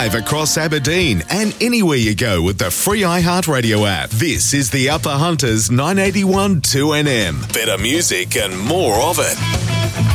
live across Aberdeen and anywhere you go with the free iHeartRadio app. This is the Upper Hunters 981 2NM. Better music and more of it.